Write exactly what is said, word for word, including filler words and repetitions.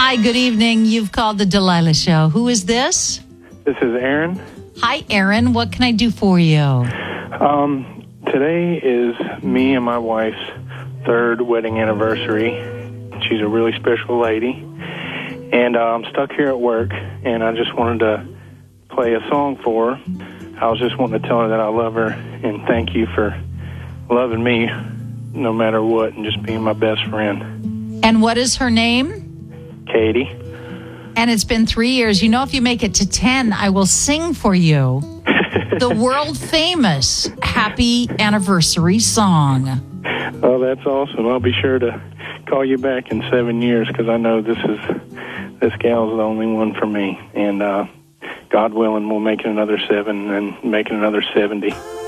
Hi, good evening. You've called the Delilah Show. Who is this? This is Aaron. Hi, Aaron. What can I do for you? Um, today is me and my wife's third wedding anniversary. She's a really special lady. And uh, I'm stuck here at work, and I just wanted to play a song for her. I was just wanting to tell her that I love her and thank you for loving me no matter what and just being my best friend. And what is her name? Katie. And it's been three years. You know, if you make it to ten, I will sing for you the world famous Happy Anniversary song. Oh, that's awesome. I'll be sure to call you back in seven years because I know this is this gal's the only one for me. And uh, God willing, we'll make it another seven and make it another seventy.